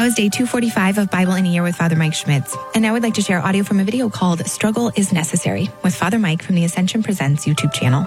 That was day 245 of Bible in a Year with Father Mike Schmitz. And now I'd like to share audio from a video called Struggle is Necessary with Father Mike from the Ascension Presents YouTube channel.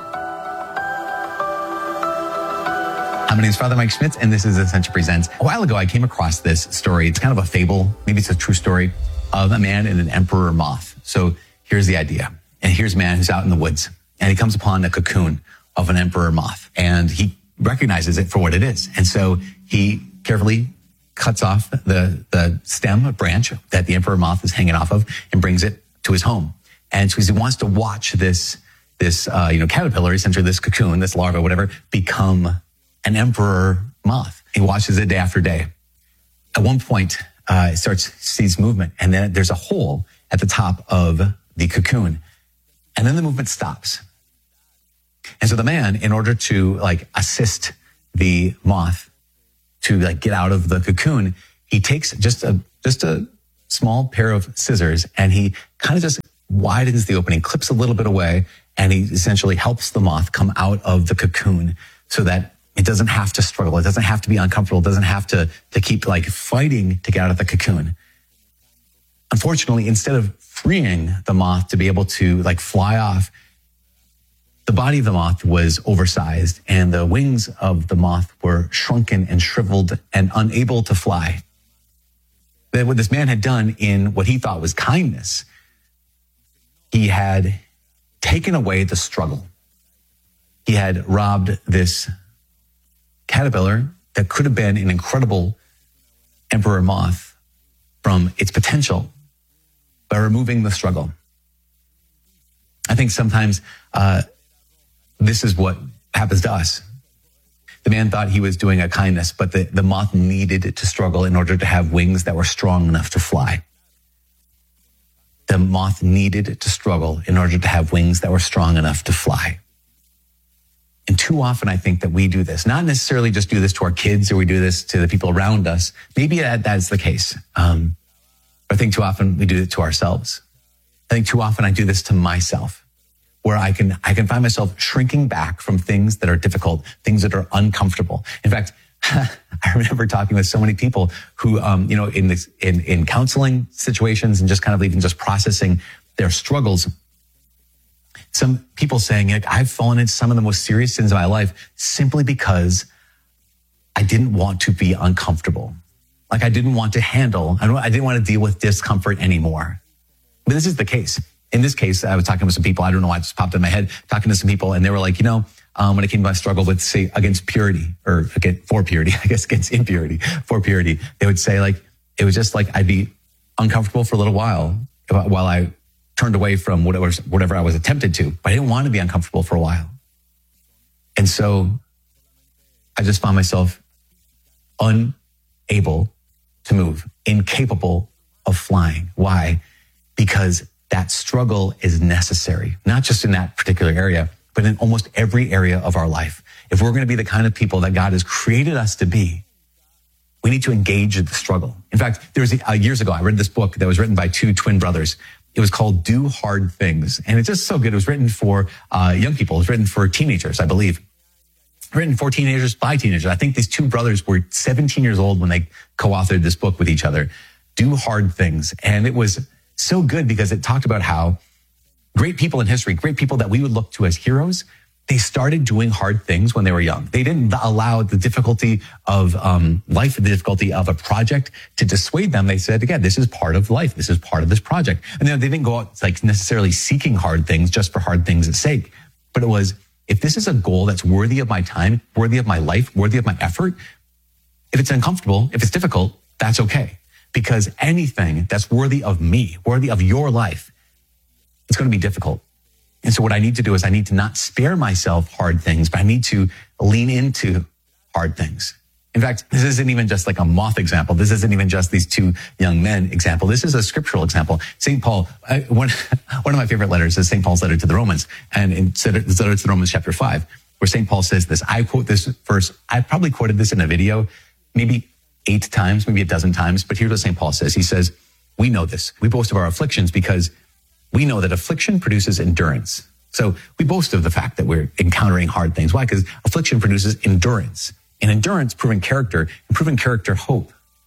My name is Father Mike Schmitz, and this is Ascension Presents. A while ago, I came across this story. It's kind of a fable, maybe it's a true story, of a man and an emperor moth. So here's the idea. And here's a man who's out in the woods, and he comes upon a cocoon of an emperor moth, and he recognizes it for what it is. And so he carefully cuts off the stem, branch that the emperor moth is hanging off of, and brings it to his home. And so he wants to watch this caterpillar, essentially this cocoon, this larva, whatever, become an emperor moth. He watches it day after day. At one point, it sees movement, and then there's a hole at the top of the cocoon, and then the movement stops. And so the man, in order to assist the moth to get out of the cocoon, he takes just a small pair of scissors, and he kind of just widens the opening, clips a little bit away, and he essentially helps the moth come out of the cocoon so that it doesn't have to struggle. It doesn't have to be uncomfortable. It doesn't have to keep fighting to get out of the cocoon. Unfortunately, instead of freeing the moth to be able to fly off, the body of the moth was oversized, and the wings of the moth were shrunken and shriveled and unable to fly. That what this man had done in what he thought was kindness, he had taken away the struggle. He had robbed this caterpillar that could have been an incredible emperor moth from its potential by removing the struggle. I think sometimes this is what happens to us. The man thought he was doing a kindness, but the moth needed to struggle in order to have wings that were strong enough to fly. The moth needed to struggle in order to have wings that were strong enough to fly. And too often I think that we do this, not necessarily just do this to our kids or we do this to the people around us. Maybe that's the case. But I think too often we do it to ourselves. I think too often I do this to myself, where I can find myself shrinking back from things that are difficult, things that are uncomfortable. In fact, I remember talking with so many people who, in counseling situations and just kind of even just processing their struggles, some people saying, I've fallen into some of the most serious sins of my life simply because I didn't want to be uncomfortable. I didn't want to handle, I didn't want to deal with discomfort anymore. But this is the case. In this case, I was talking with some people, I don't know why it just popped in my head, talking to some people, and they were like, when it came to my struggle with, say, against purity, or for purity, I guess against impurity, for purity, they would say it was just I'd be uncomfortable for a little while I turned away from whatever I was attempted to, but I didn't want to be uncomfortable for a while. And so I just found myself unable to move, incapable of flying. Why? Because that struggle is necessary, not just in that particular area, but in almost every area of our life. If we're going to be the kind of people that God has created us to be, we need to engage in the struggle. In fact, there was years ago, I read this book that was written by two twin brothers. It was called Do Hard Things. And it's just so good. It was written for young people. It was written for teenagers, I believe. Written for teenagers by teenagers. I think these two brothers were 17 years old when they co-authored this book with each other. Do Hard Things. And it was so good because it talked about how great people in history, great people that we would look to as heroes, they started doing hard things when they were young. They didn't allow the difficulty of life, the difficulty of a project to dissuade them. They said, again, this is part of life. This is part of this project. And then they didn't go out necessarily seeking hard things just for hard things' sake. But it was, if this is a goal that's worthy of my time, worthy of my life, worthy of my effort, if it's uncomfortable, if it's difficult, that's okay. Because anything that's worthy of me, worthy of your life, it's going to be difficult. And so what I need to do is I need to not spare myself hard things, but I need to lean into hard things. In fact, this isn't even just a moth example. This isn't even just these two young men example. This is a scriptural example. St. Paul, one of my favorite letters is St. Paul's letter to the Romans. And in the letter to the Romans chapter 5, where St. Paul says this, I quote this verse. I probably quoted this in a video, maybe 8 times, maybe a dozen times. But here's what St. Paul says. He says, we know this. We boast of our afflictions because we know that affliction produces endurance. So we boast of the fact that we're encountering hard things. Why? Because affliction produces endurance. And endurance, proven character, and proven character, hope.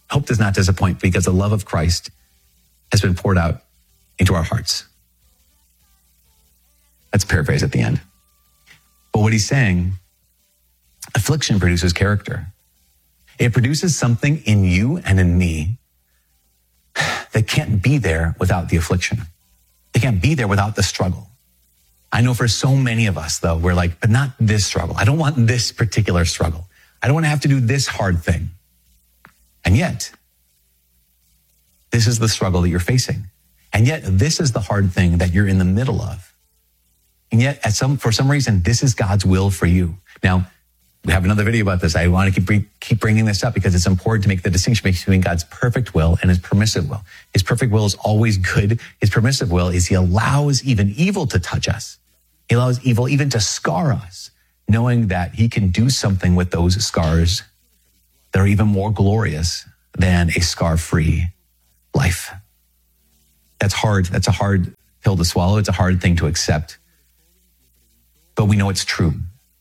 Hope does not disappoint because the love of Christ has been poured out into our hearts. That's a paraphrase at the end. But what he's saying, affliction produces character. It produces something in you and in me that can't be there without the affliction. It can't be there without the struggle. I know for so many of us, though, we're like, but not this struggle. I don't want this particular struggle. I don't want to have to do this hard thing. And yet, this is the struggle that you're facing. And yet, this is the hard thing that you're in the middle of. And yet, for some reason, this is God's will for you. Now, we have another video about this. I want to keep bringing this up because it's important to make the distinction between God's perfect will and his permissive will. His perfect will is always good. His permissive will is he allows even evil to touch us. He allows evil even to scar us, knowing that he can do something with those scars that are even more glorious than a scar-free life. That's hard. That's a hard pill to swallow. It's a hard thing to accept. But we know it's true.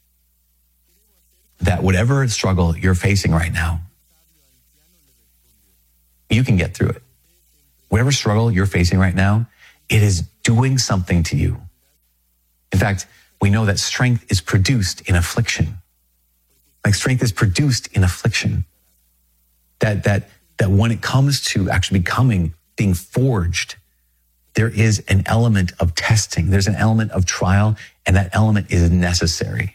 That whatever struggle you're facing right now, you can get through it. Whatever struggle you're facing right now, it is doing something to you. In fact, we know that strength is produced in affliction. Like strength is produced in affliction. That when it comes to actually being forged, there is an element of testing. There's an element of trial, and that element is necessary.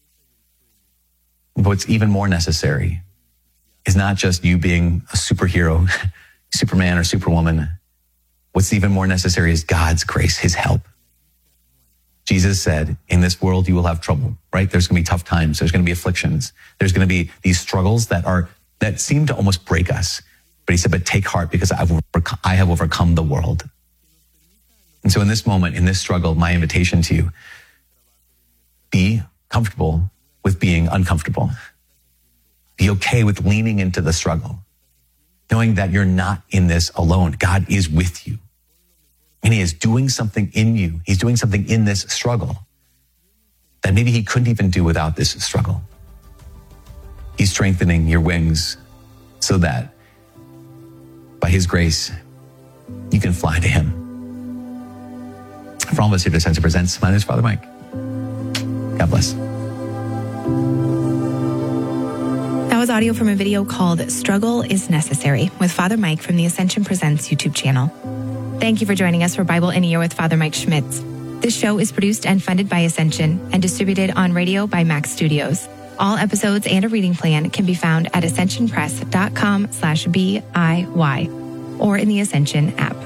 But what's even more necessary is not just you being a superhero, Superman or Superwoman. What's even more necessary is God's grace, his help. Jesus said, in this world, you will have trouble, right? There's going to be tough times. There's going to be afflictions. There's going to be these struggles that seem to almost break us. But he said, but take heart because I have overcome the world. And so in this moment, in this struggle, my invitation to you, be comfortable with being uncomfortable. Be okay with leaning into the struggle, knowing that you're not in this alone. God is with you. And he is doing something in you. He's doing something in this struggle that maybe he couldn't even do without this struggle. He's strengthening your wings so that by his grace, you can fly to him. For all of us here at Ascension Presents, my name is Father Mike. God bless. That was audio from a video called Struggle is Necessary with Father Mike from the Ascension Presents YouTube channel. Thank you for joining us for Bible in a Year with Father Mike Schmitz. This show is produced and funded by Ascension and distributed on radio by Max Studios. All episodes and a reading plan can be found at ascensionpress.com/BIY or in the Ascension app.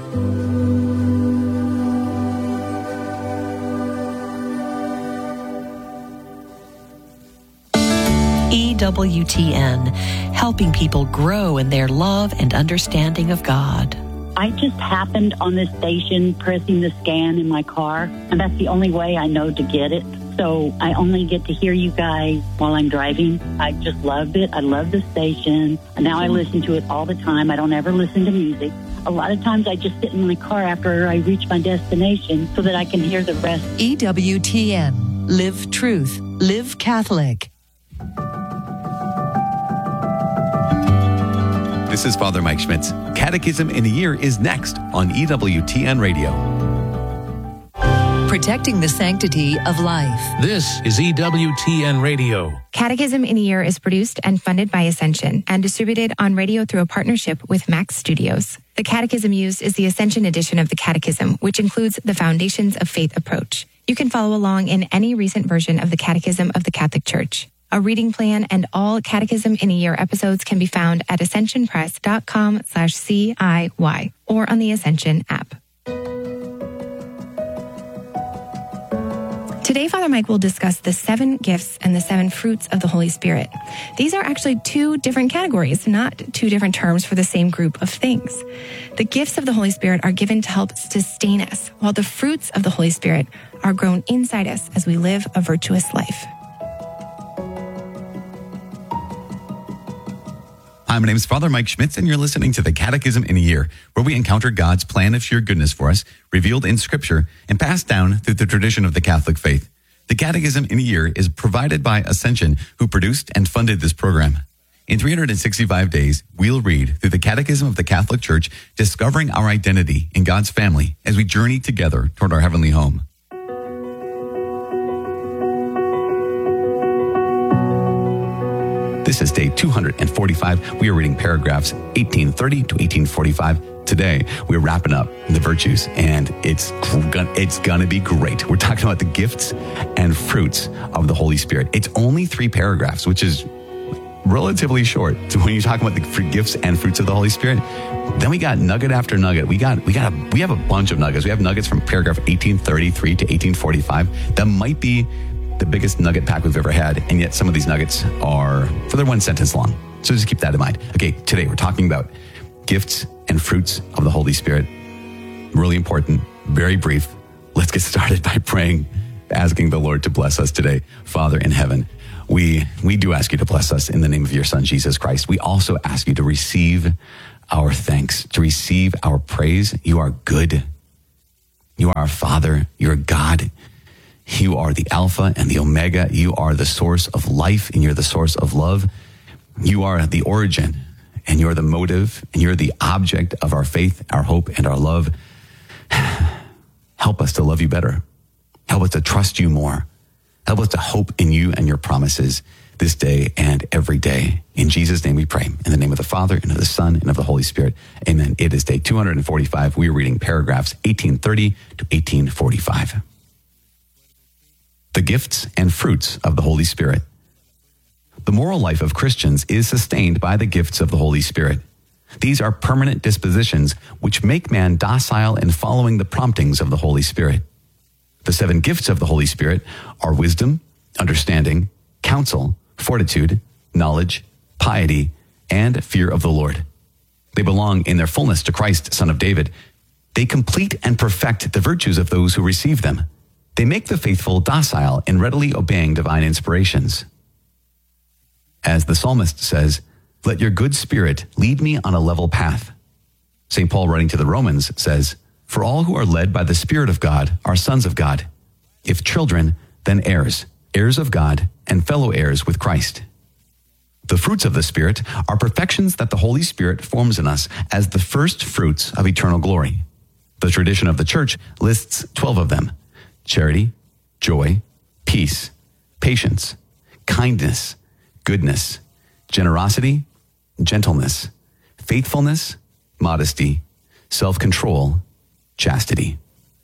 EWTN, helping people grow in their love and understanding of God. I just happened on this station pressing the scan in my car, and that's the only way I know to get it. So I only get to hear you guys while I'm driving. I just love it. I love the station. And now I listen to it all the time. I don't ever listen to music. A lot of times I just sit in my car after I reach my destination so that I can hear the rest. EWTN, live truth, live Catholic. This is Father Mike Schmitz. Catechism in a Year is next on EWTN Radio. Protecting the sanctity of life. This is EWTN Radio. Catechism in a Year is produced and funded by Ascension and distributed on radio through a partnership with Max Studios. The catechism used is the Ascension edition of the Catechism, which includes the Foundations of Faith approach. You can follow along in any recent version of the Catechism of the Catholic Church. A reading plan and all Catechism in a Year episodes can be found at ascensionpress.com/CIY or on the Ascension app. Today, Father Mike will discuss the 7 gifts and the 7 fruits of the Holy Spirit. These are actually 2 different categories, not 2 different terms for the same group of things. The gifts of the Holy Spirit are given to help sustain us, while the fruits of the Holy Spirit are grown inside us as we live a virtuous life. Hi, my name is Father Mike Schmitz, and you're listening to the Catechism in a Year, where we encounter God's plan of sheer goodness for us, revealed in Scripture, and passed down through the tradition of the Catholic faith. The Catechism in a Year is provided by Ascension, who produced and funded this program. In 365 days, we'll read through the Catechism of the Catholic Church, discovering our identity in God's family as we journey together toward our heavenly home. This is day 245. We are reading paragraphs 1830 to 1845. Today, we're wrapping up the virtues, and it's going to be great. We're talking about the gifts and fruits of the Holy Spirit. It's only 3 paragraphs, which is relatively short. So when you talk about the gifts and fruits of the Holy Spirit, then we got nugget after nugget. We have a bunch of nuggets. We have nuggets from paragraph 1833 to 1845. That might be the biggest nugget pack we've ever had, and yet some of these nuggets are they're 1 sentence long. So just keep that in mind. Okay, today we're talking about gifts and fruits of the Holy Spirit. Really important, very brief. Let's get started by praying, asking the Lord to bless us today. Father in heaven, we do ask you to bless us in the name of your Son, Jesus Christ. We also ask you to receive our thanks, to receive our praise. You are good. You are our Father. You're God. You are the Alpha and the Omega. You are the source of life, and you're the source of love. You are the origin, and you're the motive, and you're the object of our faith, our hope, and our love. Help us to love you better. Help us to trust you more. Help us to hope in you and your promises this day and every day. In Jesus' name we pray. In the name of the Father, and of the Son, and of the Holy Spirit. Amen. It is day 245. We are reading paragraphs 1830 to 1845. The gifts and fruits of the Holy Spirit. The moral life of Christians is sustained by the gifts of the Holy Spirit. These are permanent dispositions which make man docile in following the promptings of the Holy Spirit. The 7 gifts of the Holy Spirit are wisdom, understanding, counsel, fortitude, knowledge, piety, and fear of the Lord. They belong in their fullness to Christ, Son of David. They complete and perfect the virtues of those who receive them. They make the faithful docile in readily obeying divine inspirations. As the psalmist says, "Let your good spirit lead me on a level path." St. Paul, writing to the Romans, says, "For all who are led by the Spirit of God are sons of God. If children, then heirs, heirs of God, and fellow heirs with Christ." The fruits of the Spirit are perfections that the Holy Spirit forms in us as the first fruits of eternal glory. The tradition of the Church lists 12 of them: charity, joy, peace, patience, kindness, goodness, generosity, gentleness, faithfulness, modesty, self-control, chastity.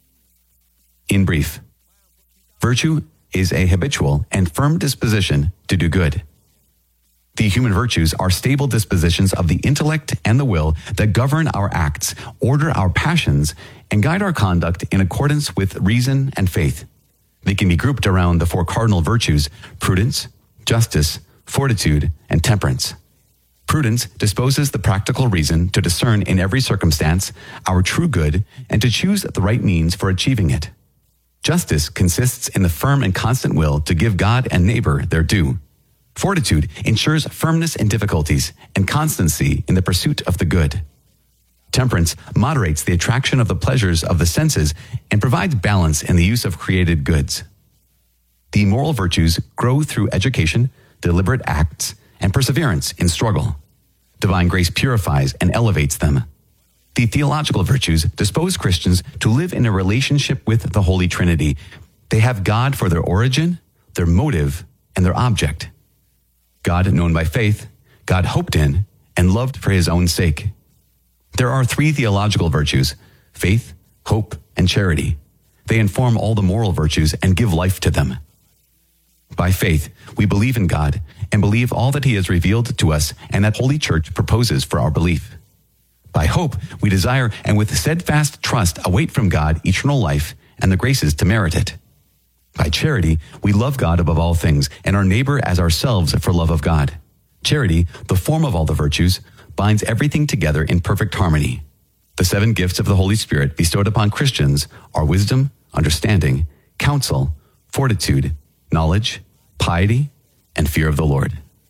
In brief, virtue is a habitual and firm disposition to do good. The human virtues are stable dispositions of the intellect and the will that govern our acts, order our passions, and guide our conduct in accordance with reason and faith. They can be grouped around the 4 cardinal virtues: prudence, justice, fortitude, and temperance. Prudence disposes the practical reason to discern in every circumstance our true good and to choose the right means for achieving it. Justice consists in the firm and constant will to give God and neighbor their due. Fortitude ensures firmness in difficulties and constancy in the pursuit of the good. Temperance moderates the attraction of the pleasures of the senses and provides balance in the use of created goods. The moral virtues grow through education, deliberate acts, and perseverance in struggle. Divine grace purifies and elevates them. The theological virtues dispose Christians to live in a relationship with the Holy Trinity. They have God for their origin, their motive, and their object. God known by faith, God hoped in, and loved for his own sake. There are 3 theological virtues: faith, hope, and charity. They inform all the moral virtues and give life to them. By faith, we believe in God and believe all that he has revealed to us and that Holy Church proposes for our belief. By hope, we desire and with steadfast trust await from God eternal life and the graces to merit it. By charity, we love God above all things and our neighbor as ourselves for love of God. Charity, the form of all the virtues, binds everything together in perfect harmony. The 7 gifts of the Holy Spirit bestowed upon Christians are wisdom, understanding, counsel, fortitude, knowledge, piety, and fear of the Lord.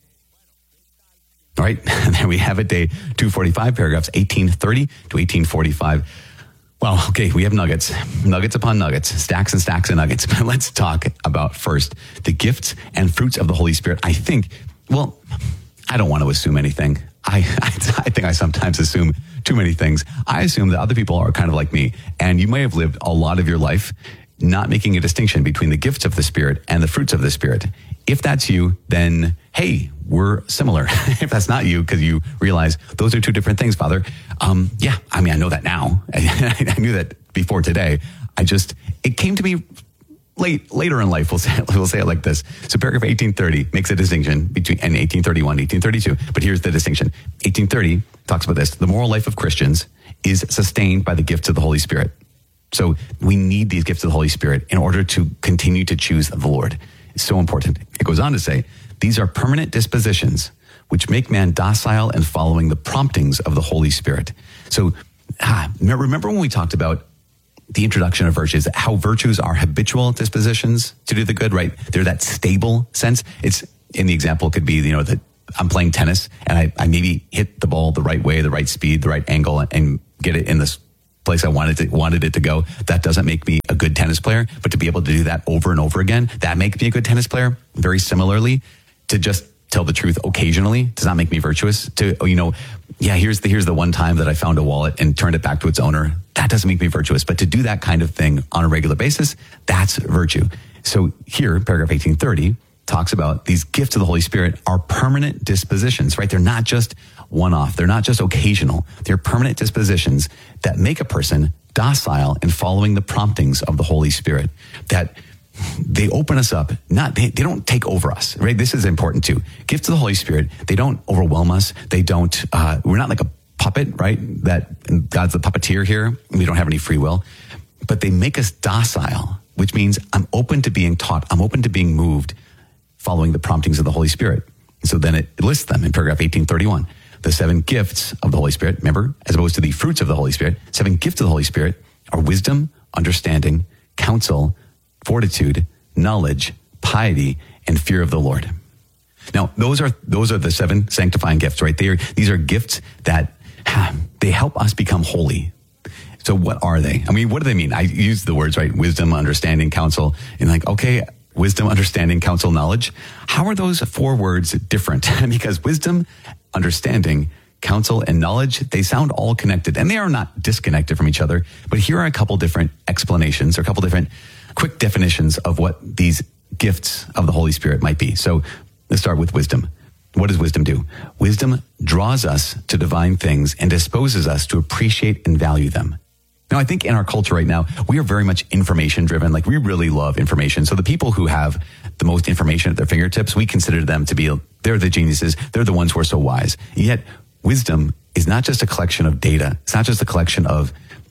All right, there we have it, day 245, paragraphs 1830 to 1845. Well, okay, we have nuggets upon nuggets, stacks and stacks of nuggets. But let's talk about first the gifts and fruits of the Holy Spirit. I think I don't want to assume anything. I think I sometimes assume too many things. I assume that other people are kind of like me, and you may have lived a lot of your life not making a distinction between the gifts of the Spirit and the fruits of the Spirit. If that's you, then, hey, we're similar. If that's not you, because you realize those are two different things, Father. Yeah, I mean, I know that now. I knew that before today. It came to me later in life. We'll say it like this. So paragraph 1830 makes a distinction between, and 1831, 1832. But here's the distinction. 1830 talks about this. The moral life of Christians is sustained by the gifts of the Holy Spirit. So we need these gifts of the Holy Spirit in order to continue to choose the Lord. It's so important. It goes on to say, these are permanent dispositions which make man docile and following the promptings of the Holy Spirit. So remember when we talked about the introduction of virtues, how virtues are habitual dispositions to do the good, right? They're that stable sense. It's, in the example, it could be, that I'm playing tennis and I maybe hit the ball the right way, the right speed, the right angle, and get it in this place I wanted it to go. That doesn't make me a good tennis player, but to be able to do that over and over again, that makes me a good tennis player. Very similarly, to just tell the truth occasionally does not make me virtuous. Here's the one time that I found a wallet and turned it back to its owner. That doesn't make me virtuous. But to do that kind of thing on a regular basis, that's virtue. So here, paragraph 1830 talks about these gifts of the Holy Spirit are permanent dispositions, right? They're not just one-off. They're not just occasional. They're permanent dispositions that make a person docile in following the promptings of the Holy Spirit, that they open us up. They don't take over us, right? This is important too. Gifts of the Holy Spirit, they don't overwhelm us. They don't, we're not like a puppet, right? That God's the puppeteer here. We don't have any free will, but they make us docile, which means I'm open to being taught. I'm open to being moved following the promptings of the Holy Spirit. So then it lists them in paragraph 1831. The 7 gifts of the Holy Spirit, remember, as opposed to the fruits of the Holy Spirit, 7 gifts of the Holy Spirit are wisdom, understanding, counsel, fortitude, knowledge, piety, and fear of the Lord. Now, those are the 7 sanctifying gifts, right? These are gifts that they help us become holy. So what are they? I mean, what do they mean? I use the words, right? Wisdom, understanding, counsel, and okay, wisdom, understanding, counsel, knowledge. How are those 4 words different? Because wisdom, understanding, counsel, and knowledge, they sound all connected, and they are not disconnected from each other. But here are a couple different explanations, or a couple different quick definitions of what these gifts of the Holy Spirit might be. So let's start with wisdom. What does wisdom do? Wisdom draws us to divine things and disposes us to appreciate and value them. Now, I think in our culture right now, we are very much information driven. Like, we really love information. So the people who have the most information at their fingertips, we consider them to be, they're the geniuses. They're the ones who are so wise. Yet wisdom is not just a collection of data. It's not just a collection of,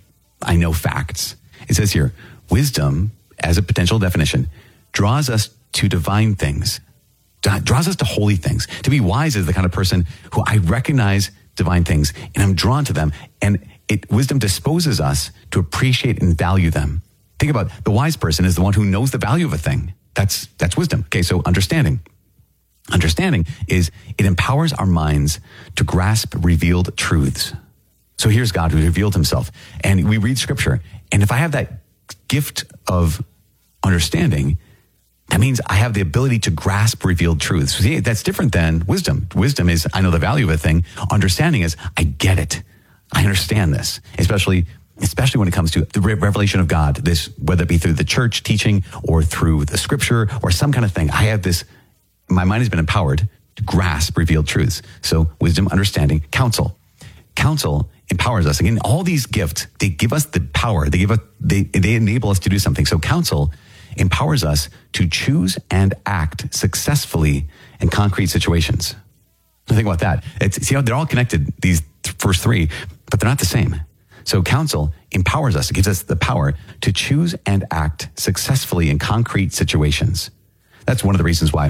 I know facts. It says here, wisdom, as a potential definition, draws us to divine things, draws us to holy things. To be wise is the kind of person who I recognize divine things and I'm drawn to them, and wisdom disposes us to appreciate and value them. Think about the wise person is the one who knows the value of a thing. That's wisdom. Okay, so understanding. Understanding is it empowers our minds to grasp revealed truths. So here's God who revealed himself, and we read scripture. And if I have that gift of understanding, that means I have the ability to grasp revealed truths. See, that's different than wisdom. Wisdom is, I know the value of a thing. Understanding is, I get it. I understand this, especially when it comes to the revelation of God, this, whether it be through the church teaching or through the scripture or some kind of thing. I have this, my mind has been empowered to grasp revealed truths. So wisdom, understanding, counsel. Counsel empowers us. Again, all these gifts, they give us the power. They enable us to do something. So counsel empowers us to choose and act successfully in concrete situations. Think about that. See how they're all connected, these first 3, but they're not the same. So counsel empowers us. It gives us the power to choose and act successfully in concrete situations. That's one of the reasons why,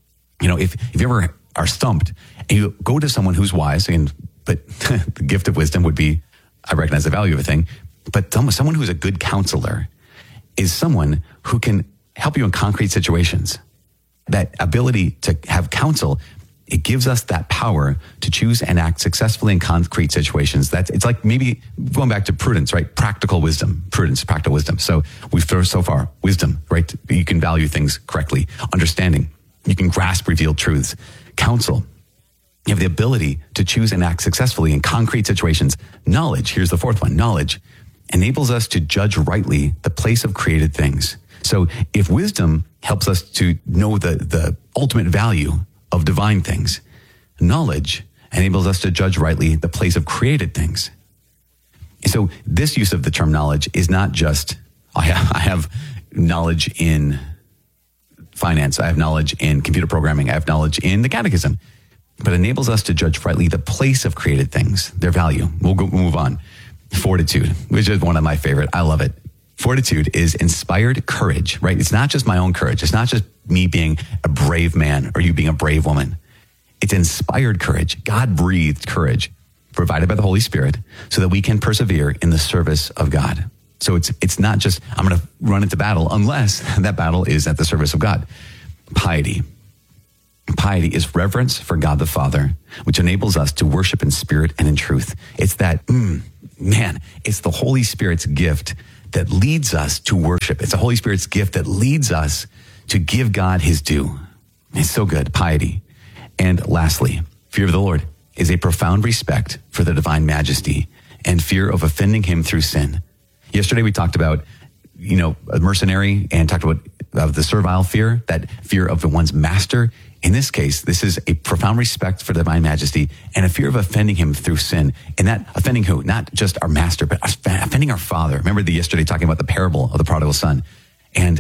if you ever are stumped and you go to someone who's wise, but the gift of wisdom would be, I recognize the value of a thing, but someone who's a good counselor is someone who can help you in concrete situations. That ability to have counsel, it gives us that power to choose and act successfully in concrete situations. It's like maybe going back to prudence, right? Practical wisdom, prudence, practical wisdom. So we've thrown so far wisdom, right? You can value things correctly. Understanding, you can grasp revealed truths. Counsel, You have the ability to choose and act successfully in concrete situations. Knowledge, here's the fourth one, knowledge enables us to judge rightly the place of created things. So if wisdom helps us to know the ultimate value of divine things, knowledge enables us to judge rightly the place of created things. So this use of the term knowledge is not just, I have knowledge in finance, I have knowledge in computer programming, I have knowledge in the catechism, but enables us to judge rightly the place of created things, their value. We'll move on. Fortitude, which is one of my favorite. I love it. Fortitude is inspired courage, right? It's not just my own courage. It's not just me being a brave man or you being a brave woman. It's inspired courage. God breathed courage provided by the Holy Spirit so that we can persevere in the service of God. So it's not just, I'm going to run into battle unless that battle is at the service of God. Piety. Piety is reverence for God the Father, which enables us to worship in spirit and in truth. It's that, it's the Holy Spirit's gift that leads us to worship. It's the Holy Spirit's gift that leads us to give God his due. It's so good, piety. And lastly, fear of the Lord is a profound respect for the divine majesty and fear of offending him through sin. Yesterday we talked about, a mercenary and talked about the servile fear, that fear of one's master. In this case, this is a profound respect for the divine majesty and a fear of offending him through sin. And that offending who? Not just our master, but offending our Father. Remember yesterday talking about the parable of the prodigal son. And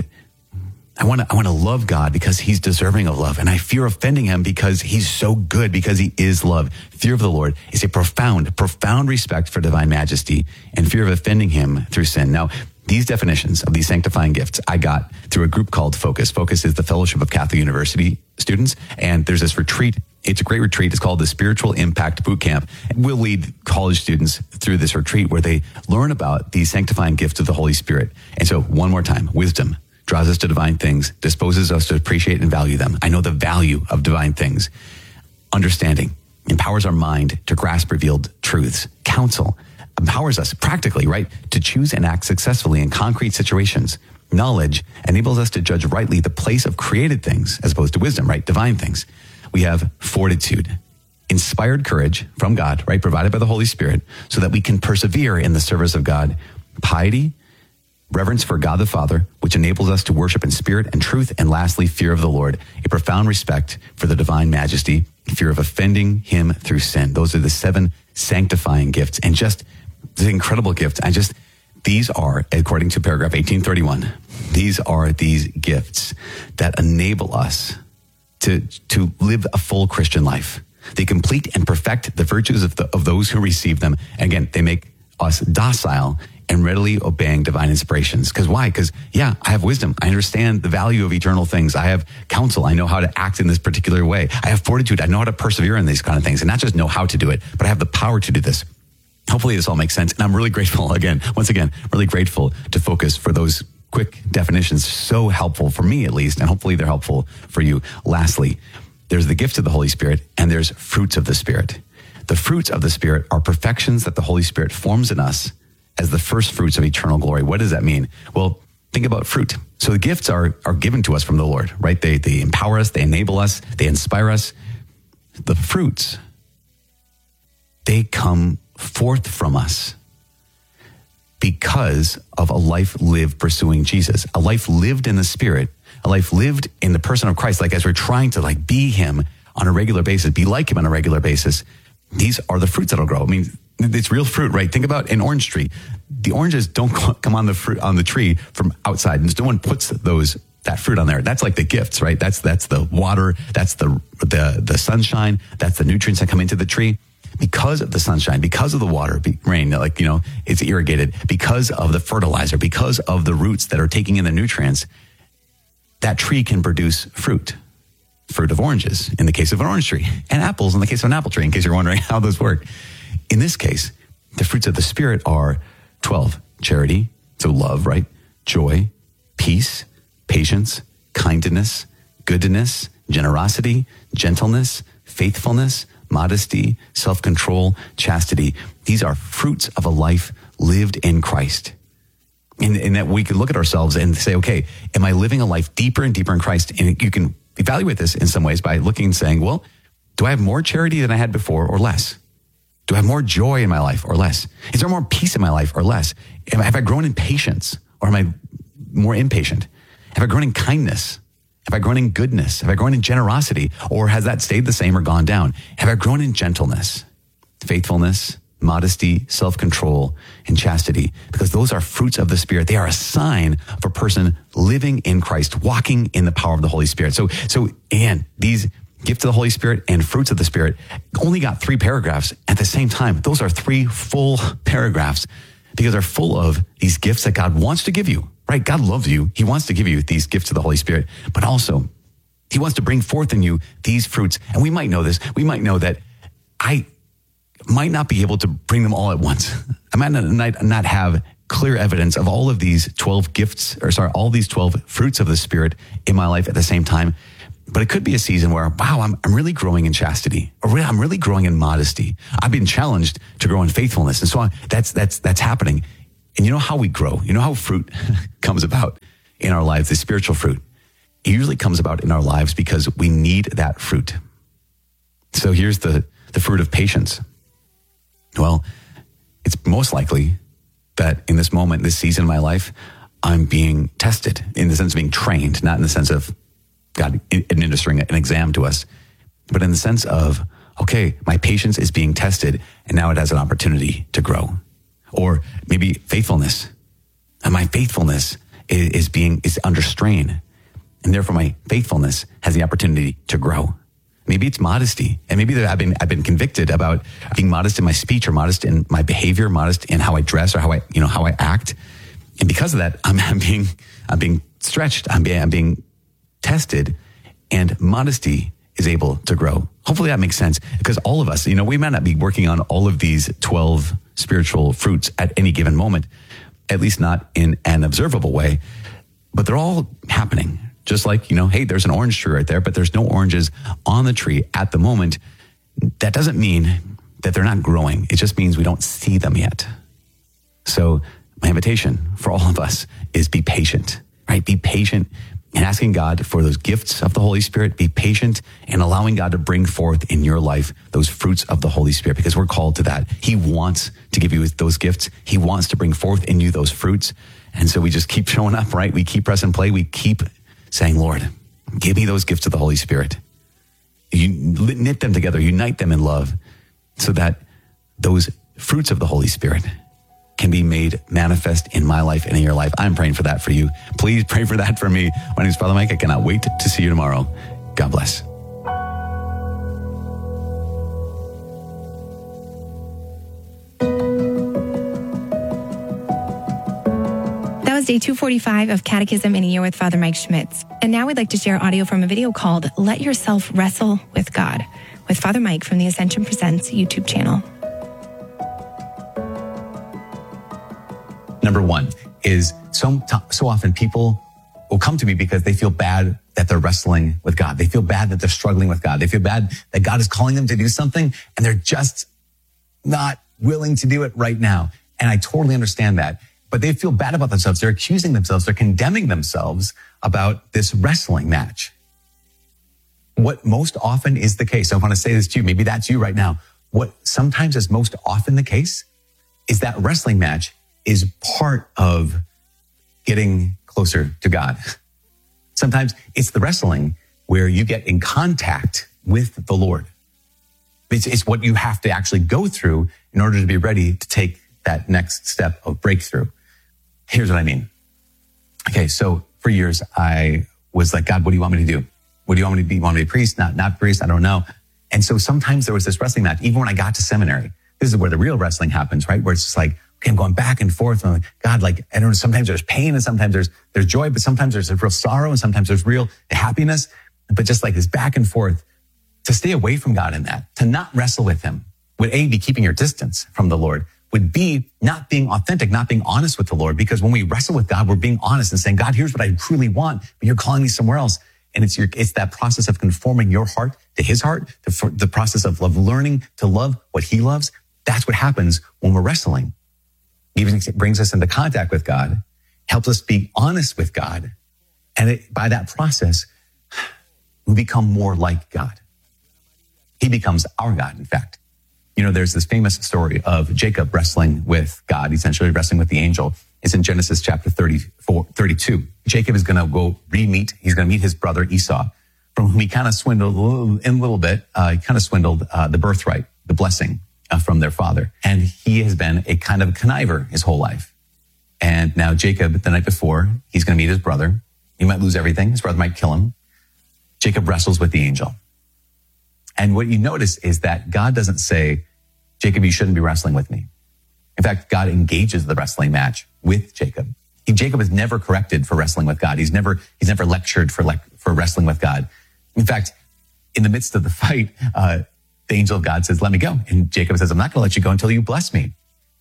I want to love God because he's deserving of love. And I fear offending him because he's so good, because he is love. Fear of the Lord is a profound respect for divine majesty and fear of offending him through sin. Now, these definitions of these sanctifying gifts I got through a group called Focus. Focus is the Fellowship of Catholic University Students. And there's this retreat. It's a great retreat. It's called the Spiritual Impact Boot Camp. We'll lead college students through this retreat where they learn about these sanctifying gifts of the Holy Spirit. And so one more time, wisdom draws us to divine things, disposes us to appreciate and value them. I know the value of divine things. Understanding empowers our mind to grasp revealed truths. Counsel empowers us practically, right, to choose and act successfully in concrete situations. Knowledge enables us to judge rightly the place of created things as opposed to wisdom, right, divine things. We have fortitude, inspired courage from God, right, provided by the Holy Spirit so that we can persevere in the service of God. Piety, reverence for God the Father, which enables us to worship in spirit and truth. And lastly, fear of the Lord, a profound respect for the divine majesty, fear of offending him through sin. Those are the 7 sanctifying gifts. And just the incredible gift. These are, according to paragraph 1831, these are these gifts that enable us to live a full Christian life. They complete and perfect the virtues of those who receive them. And again, they make us docile and readily obeying divine inspirations. Because why? Because, I have wisdom. I understand the value of eternal things. I have counsel. I know how to act in this particular way. I have fortitude. I know how to persevere in these kind of things. And not just know how to do it, but I have the power to do this. Hopefully this all makes sense. And I'm really grateful, once again, really grateful to Focus for those quick definitions. So helpful for me, at least, and hopefully they're helpful for you. Lastly, there's the gift of the Holy Spirit and there's fruits of the Spirit. The fruits of the Spirit are perfections that the Holy Spirit forms in us as the first fruits of eternal glory. What does that mean? Well, think about fruit. So the gifts are given to us from the Lord, right? They empower us, they enable us, they inspire us. The fruits, they come forth from us because of a life lived pursuing Jesus, a life lived in the Spirit, a life lived in the person of Christ. Like as we're trying to be him on a regular basis, be like him on a regular basis, these are the fruits that'll grow. I mean, it's real fruit, right? Think about an orange tree. The oranges don't come on the tree from outside, and no one puts that fruit on there. That's like the gifts, right? That's the water, that's the sunshine, that's the nutrients that come into the tree. Because of the sunshine, because of the water, rain, it's irrigated, because of the fertilizer, because of the roots that are taking in the nutrients, that tree can produce fruit of oranges in the case of an orange tree, and apples in the case of an apple tree, in case you're wondering how those work. In this case, the fruits of the Spirit are 12. Charity, so love, right? Joy, peace, patience, kindness, goodness, generosity, gentleness, faithfulness, modesty, self-control, chastity. These are fruits of a life lived in Christ. And that we can look at ourselves and say, okay, am I living a life deeper and deeper in Christ? And you can evaluate this in some ways by looking and saying, well, Do I have more charity than I had before or less? Do I have more joy in my life or less? Is there more peace in my life or less? Have I grown in patience or am I more impatient? Have I grown in kindness? Have I grown in goodness? Have I grown in generosity? Or has that stayed the same or gone down? Have I grown in gentleness, faithfulness, modesty, self-control, and chastity? Because those are fruits of the Spirit. They are a sign of a person living in Christ, walking in the power of the Holy Spirit. So again, these gifts of the Holy Spirit and fruits of the Spirit only got 3 paragraphs at the same time. Those are 3 full paragraphs because they're full of these gifts that God wants to give you, right? God loves you. He wants to give you these gifts of the Holy Spirit, but also he wants to bring forth in you these fruits. And we might know this. We might know that I might not be able to bring them all at once. I might not have clear evidence of all of these 12 gifts, all these 12 fruits of the Spirit in my life at the same time. But it could be a season where, wow, I'm really growing in chastity, or I'm really growing in modesty. I've been challenged to grow in faithfulness. And so on. That's happening. And you know how we grow? You know how fruit comes about in our lives, the spiritual fruit? It usually comes about in our lives because we need that fruit. So here's the fruit of patience. Well, it's most likely that in this moment, this season of my life, I'm being tested in the sense of being trained, not in the sense of God administering an exam to us, but in the sense of, okay, my patience is being tested and now it has an opportunity to grow. Or maybe faithfulness. And my faithfulness is under strain. And therefore my faithfulness has the opportunity to grow. Maybe it's modesty. And maybe I've been convicted about being modest in my speech or modest in my behavior, modest in how I dress or how I act. And because of that, I'm being stretched. I'm being tested, and modesty is able to grow. Hopefully that makes sense, because all of us, we might not be working on all of these 12 spiritual fruits at any given moment, at least not in an observable way, but they're all happening. Just like, hey, there's an orange tree right there, but there's no oranges on the tree at the moment. That doesn't mean that they're not growing. It just means we don't see them yet. So my invitation for all of us is be patient, right? Be patient and asking God for those gifts of the Holy Spirit. Be patient and allowing God to bring forth in your life those fruits of the Holy Spirit, because we're called to that. He wants to give you those gifts. He wants to bring forth in you those fruits. And so we just keep showing up, right? We keep press and play. We keep saying, Lord, give me those gifts of the Holy Spirit. You knit them together, unite them in love, so that those fruits of the Holy Spirit can be made manifest in my life and in your life. I'm praying for that for you. Please pray for that for me. My name is Father Mike. I cannot wait to see you tomorrow. God bless. That was day 245 of Catechism in a Year with Father Mike Schmitz. And now we'd like to share audio from a video called Let Yourself Wrestle with God with Father Mike from the Ascension Presents YouTube channel. Number one is so often people will come to me because they feel bad that they're wrestling with God. They feel bad that they're struggling with God. They feel bad that God is calling them to do something and they're just not willing to do it right now. And I totally understand that. But they feel bad about themselves. They're accusing themselves. They're condemning themselves about this wrestling match. What most often is the case, I want to say this to you, maybe that's you right now. What sometimes is most often the case is that wrestling match is part of getting closer to God. Sometimes it's the wrestling where you get in contact with the Lord. It's what you have to actually go through in order to be ready to take that next step of breakthrough. Here's what I mean. Okay, so for years, I was like, God, what do you want me to do? What do you want me to be? You want me to be a priest? Not priest? I don't know. And so sometimes there was this wrestling match, even when I got to seminary. This is where the real wrestling happens, right? Where it's just like, okay, I'm going back and forth. And I'm like, God, like, I don't know, sometimes there's pain and sometimes there's joy, but sometimes there's a real sorrow and sometimes there's real happiness. But just like this back and forth, to stay away from God in that, to not wrestle with him, would A, be keeping your distance from the Lord, would be not being authentic, not being honest with the Lord. Because when we wrestle with God, we're being honest and saying, God, here's what I truly want, but you're calling me somewhere else. And it's that process of conforming your heart to his heart, the process of learning to love what he loves. That's what happens when we're wrestling. Even brings us into contact with God, helps us be honest with God. And by that process, we become more like God. He becomes our God, in fact. You know, there's this famous story of Jacob wrestling with God, essentially wrestling with the angel. It's in Genesis chapter 32. Jacob is going to go he's going to meet his brother Esau, from whom he kind of swindled a little bit. He kind of swindled the birthright, the blessing from their father. And he has been a kind of conniver his whole life. And now Jacob, the night before, he's going to meet his brother. He might lose everything. His brother might kill him. Jacob wrestles with the angel. And what you notice is that God doesn't say, Jacob, you shouldn't be wrestling with me. In fact, God engages the wrestling match with Jacob. Jacob is never corrected for wrestling with God. He's never lectured for wrestling with God. In fact, in the midst of the fight, the angel of God says, let me go. And Jacob says, I'm not going to let you go until you bless me.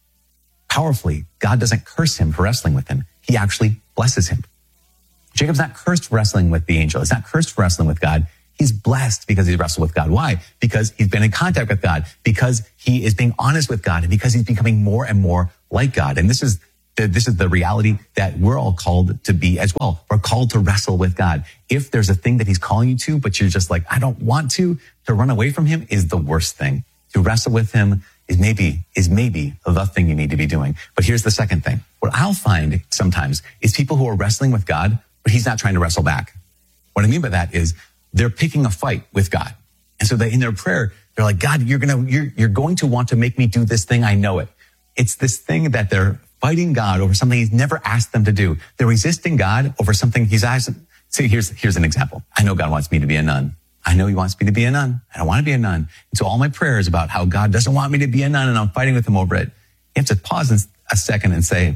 Powerfully, God doesn't curse him for wrestling with him. He actually blesses him. Jacob's not cursed for wrestling with the angel. He's not cursed for wrestling with God. He's blessed because he's wrestled with God. Why? Because he's been in contact with God, because he is being honest with God, and because he's becoming more and more like God. And this is the reality that we're all called to be as well. We're called to wrestle with God. If there's a thing that he's calling you to, but you're just like, I don't want to run away from him is the worst thing. To wrestle with him is maybe the thing you need to be doing. But here's the second thing. What I'll find sometimes is people who are wrestling with God, but he's not trying to wrestle back. What I mean by that is they're picking a fight with God. And so in their prayer, they're like, God, you're going to want to make me do this thing. I know it. It's this thing that they're fighting God over something he's never asked them to do. They're resisting God over something he's asked. See, here's an example. I know God wants me to be a nun. I know he wants me to be a nun. I don't want to be a nun. And so all my prayers about how God doesn't want me to be a nun and I'm fighting with him over it. You have to pause a second and say,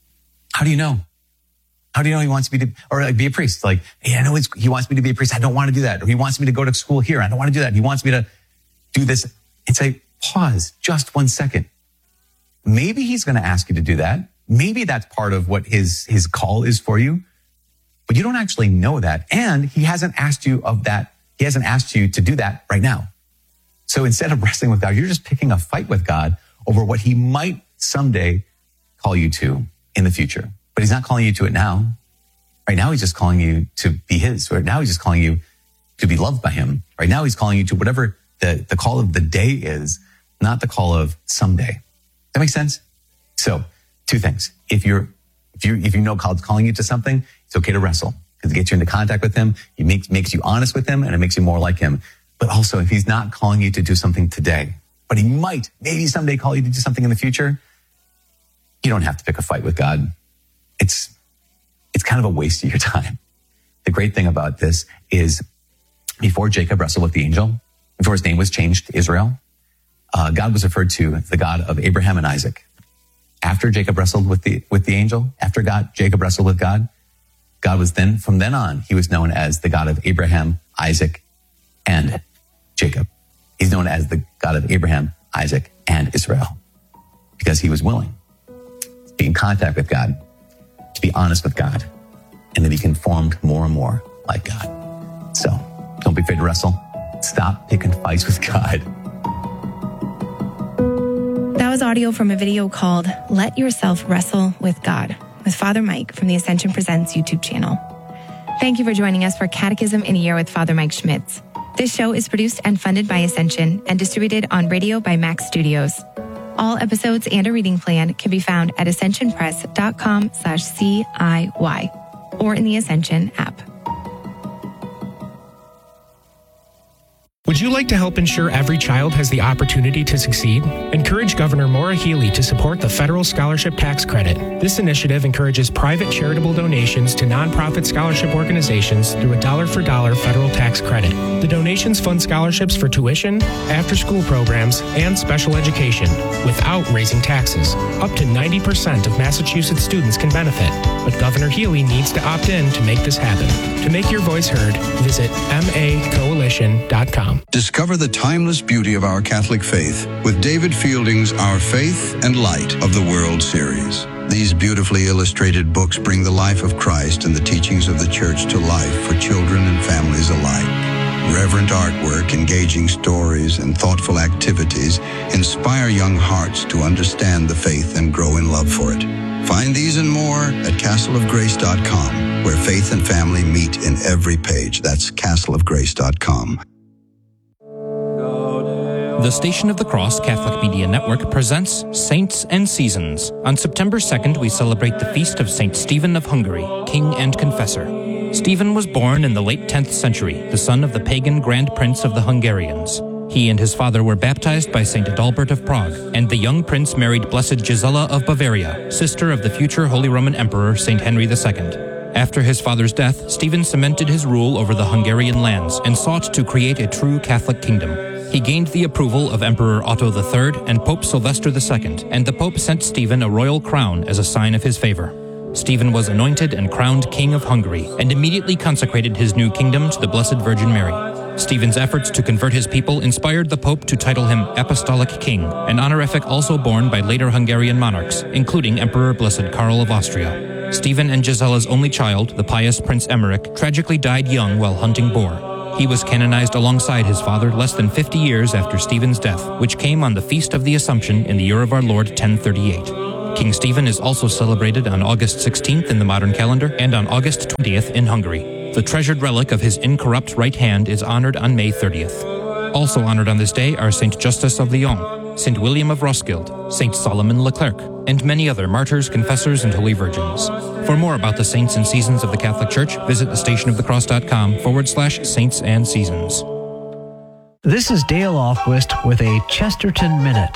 how do you know? How do you know he wants me to, or like be a priest? Like, hey, I know he wants me to be a priest. I don't want to do that. Or he wants me to go to school here. I don't want to do that. He wants me to do this. And say, pause just 1 second. Maybe he's going to ask you to do that. Maybe that's part of what his call is for you, but you don't actually know that. And he hasn't asked you of that. He hasn't asked you to do that right now. So instead of wrestling with God, you're just picking a fight with God over what he might someday call you to in the future. But he's not calling you to it now. Right now, he's just calling you to be his. Right now, he's just calling you to be loved by him. Right now, he's calling you to whatever the call of the day is, not the call of someday. That makes sense? So, two things. If you know God's calling you to something, it's okay to wrestle because it gets you into contact with him. It makes you honest with him, and it makes you more like him. But also, if he's not calling you to do something today, but he might maybe someday call you to do something in the future, you don't have to pick a fight with God. It's kind of a waste of your time. The great thing about this is before Jacob wrestled with the angel, before his name was changed to Israel, God was referred to as the God of Abraham and Isaac. After Jacob wrestled with the angel, Jacob wrestled with God, God was from then on, he was known as the God of Abraham, Isaac, and Jacob. He's known as the God of Abraham, Isaac, and Israel because he was willing to be in contact with God, to be honest with God, and to be conformed more and more like God. So don't be afraid to wrestle. Stop picking fights with God. That was audio from a video called Let Yourself Wrestle with God with Father Mike from the Ascension Presents YouTube channel. Thank you for joining us for Catechism in a Year with Father Mike Schmitz. This show is produced and funded by Ascension and distributed on radio by Max Studios. All episodes and a reading plan can be found at ascensionpress.com/CIY or in the Ascension app. Would you like to help ensure every child has the opportunity to succeed? Encourage Governor Maura Healey to support the Federal Scholarship Tax Credit. This initiative encourages private charitable donations to nonprofit scholarship organizations through a dollar-for-dollar federal tax credit. The donations fund scholarships for tuition, after-school programs, and special education without raising taxes. Up to 90% of Massachusetts students can benefit, but Governor Healey needs to opt in to make this happen. To make your voice heard, visit macoalition.com. Discover the timeless beauty of our Catholic faith with David Fielding's Our Faith and Light of the World series. These beautifully illustrated books bring the life of Christ and the teachings of the Church to life for children and families alike. Reverent artwork, engaging stories, and thoughtful activities inspire young hearts to understand the faith and grow in love for it. Find these and more at castleofgrace.com, where faith and family meet in every page. That's castleofgrace.com. The Station of the Cross Catholic Media Network presents Saints and Seasons. On September 2nd, we celebrate the feast of Saint Stephen of Hungary, King and Confessor. Stephen was born in the late 10th century, the son of the pagan Grand Prince of the Hungarians. He and his father were baptized by Saint Adalbert of Prague, and the young prince married Blessed Gisela of Bavaria, sister of the future Holy Roman Emperor Saint Henry II. After his father's death, Stephen cemented his rule over the Hungarian lands and sought to create a true Catholic kingdom. He gained the approval of Emperor Otto III and Pope Sylvester II, and the Pope sent Stephen a royal crown as a sign of his favor. Stephen was anointed and crowned King of Hungary, and immediately consecrated his new kingdom to the Blessed Virgin Mary. Stephen's efforts to convert his people inspired the Pope to title him Apostolic King, an honorific also borne by later Hungarian monarchs, including Emperor Blessed Karl of Austria. Stephen and Gisela's only child, the pious Prince Emmerich, tragically died young while hunting boar. He was canonized alongside his father less than 50 years after Stephen's death, which came on the Feast of the Assumption in the year of our Lord 1038. King Stephen is also celebrated on August 16th in the modern calendar and on August 20th in Hungary. The treasured relic of his incorrupt right hand is honored on May 30th. Also honored on this day are Saint Justus of Lyons, Saint William of Roskilde, Saint Solomon Leclerc, and many other martyrs, confessors, and holy virgins. For more about the saints and seasons of the Catholic Church, visit thestationofthecross.com/saints and seasons. This is Dale Ahlquist with a Chesterton Minute.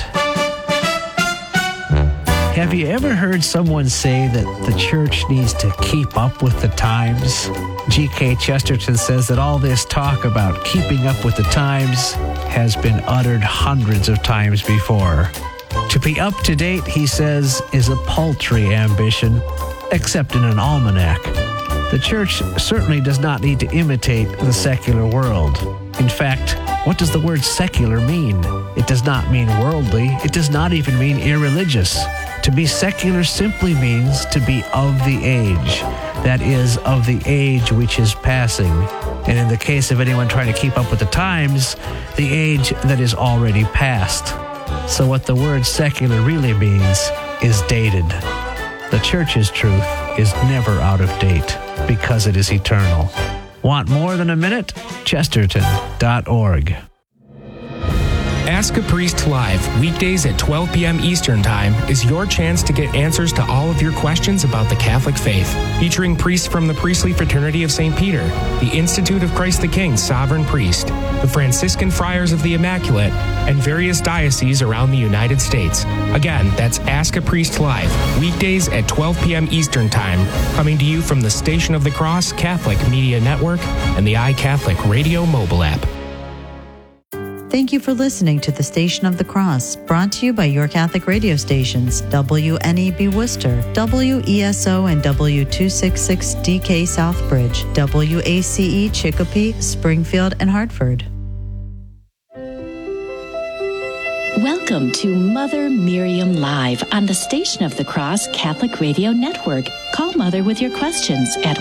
Have you ever heard someone say that the church needs to keep up with the times? G.K. Chesterton says that all this talk about keeping up with the times has been uttered hundreds of times before. To be up to date, he says, is a paltry ambition, except in an almanac. The church certainly does not need to imitate the secular world. In fact, what does the word secular mean? It does not mean worldly. It does not even mean irreligious. To be secular simply means to be of the age. That is, of the age which is passing. And in the case of anyone trying to keep up with the times, the age that is already past. So what the word secular really means is dated. The church's truth is never out of date because it is eternal. Want more than a minute? Chesterton.org. Ask a Priest Live, weekdays at 12 p.m. Eastern Time, is your chance to get answers to all of your questions about the Catholic faith. Featuring priests from the Priestly Fraternity of St. Peter, the Institute of Christ the King Sovereign Priest, the Franciscan Friars of the Immaculate, and various dioceses around the United States. Again, that's Ask a Priest Live, weekdays at 12 p.m. Eastern Time, coming to you from the Station of the Cross Catholic Media Network and the iCatholic Radio mobile app. Thank you for listening to the Station of the Cross, brought to you by your Catholic radio stations, WNEB Worcester, WESO and W266DK Southbridge, WACE Chicopee, Springfield, and Hartford. Welcome to Mother Miriam Live on the Station of the Cross Catholic Radio Network. Call Mother with your questions at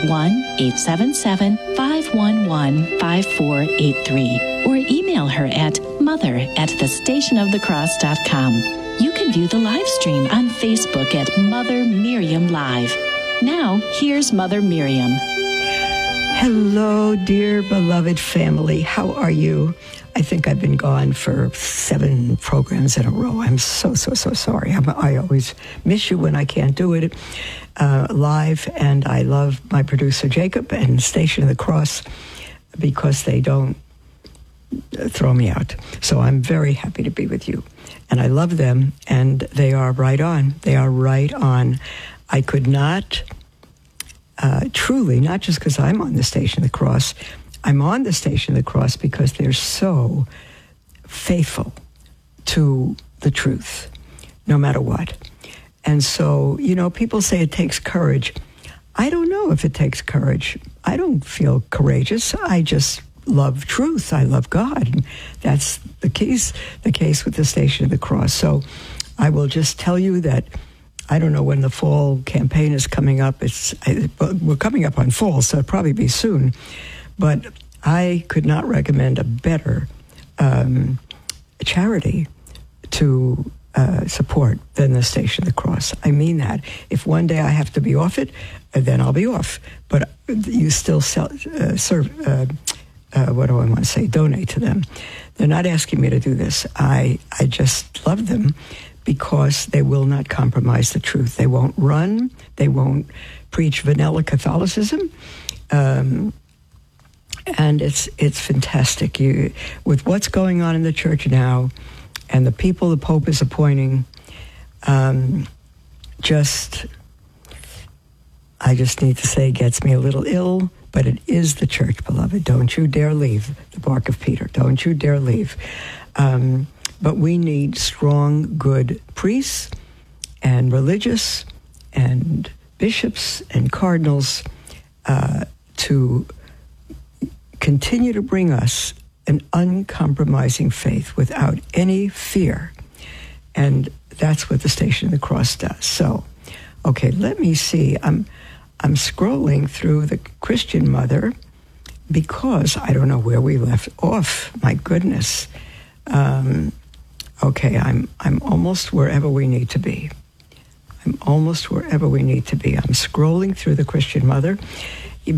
1-877-511-5483 or email her at mother@thestationofthecross.com. You can view the live stream on Facebook at Mother Miriam Live. Now, here's Mother Miriam. Hello, dear beloved family. How are you? I think I've been gone for 7 programs in a row. I'm so sorry. I always miss you when I can't do it live, and I love my producer, Jacob, and Station of the Cross because they don't throw me out. So I'm very happy to be with you. And I love them, and they are right on. They are right on. I could not, truly, not just because I'm on the Station of the Cross, I'm on the Station of the Cross because they're so faithful to the truth, no matter what. And so, you know, people say it takes courage. I don't know if it takes courage. I don't feel courageous. I just love truth. I love God. And that's the case with the Station of the Cross. So I will just tell you that I don't know when the fall campaign is coming up. We're coming up on fall, so it'll probably be soon. But I could not recommend a better charity to support than the Station of the Cross. I mean that. If one day I have to be off it, then I'll be off. But you still serve, what do I want to say, donate to them. They're not asking me to do this. I just love them because they will not compromise the truth. They won't run. They won't preach vanilla Catholicism. And it's fantastic. With what's going on in the church now and the people the Pope is appointing, I just need to say, gets me a little ill, but it is the church, beloved. Don't you dare leave the bark of Peter. Don't you dare leave. But we need strong, good priests and religious and bishops and cardinals to continue to bring us an uncompromising faith without any fear. And that's what the Station of the Cross does. So, okay, let me see. I'm scrolling through the Christian Mother because I don't know where we left off. My goodness. Okay, I'm almost wherever we need to be. I'm scrolling through the Christian Mother,